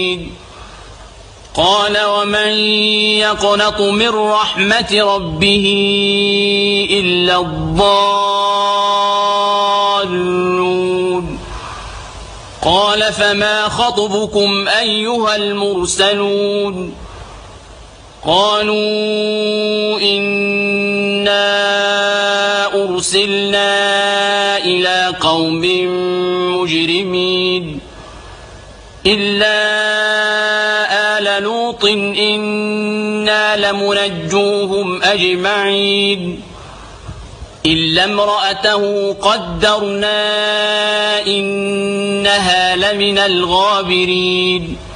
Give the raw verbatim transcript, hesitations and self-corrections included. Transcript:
قال ومن يقنط من رحمة ربه إلا الضالون قال فما خطبكم أيها المرسلون قالوا إنا أرسلنا إلى قوم مجرمين إلا آل لوط إنا لمنجوهم أجمعين إلا امرأته قدرنا إنها لمن الغابرين